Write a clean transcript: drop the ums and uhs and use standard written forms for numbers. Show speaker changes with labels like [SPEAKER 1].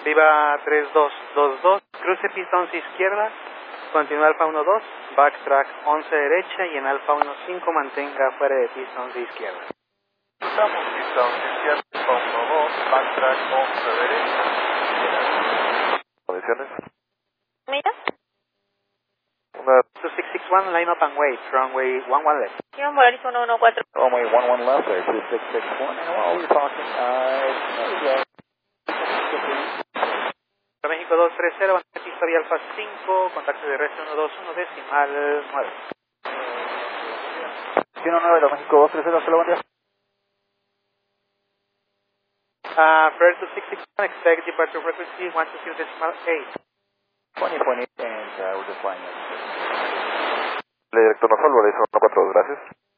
[SPEAKER 1] Viva 3222, cruce pistón izquierda, continúa Alfa 12, backtrack 11 derecha y en Alfa 15 mantenga fuera de pistón izquierda.
[SPEAKER 2] Estamos pistón izquierda, Alfa 12, backtrack 11 derecha. Condiciones.
[SPEAKER 3] ¿Mira?
[SPEAKER 1] 2661, line up and wait, runway 11 left.
[SPEAKER 3] Quiero Volaris 114.
[SPEAKER 2] Runway 11 left there, 2661. And while we're talking,
[SPEAKER 1] México 230, historia Alfa 5, contacto de resto 121, decimal 9.
[SPEAKER 2] 109 de México 230, solo buen día.
[SPEAKER 1] First to 661, expect departure frequency 120.8.
[SPEAKER 2] 2020, and we're just flying in. Le director Nosal, Volaris 142, gracias.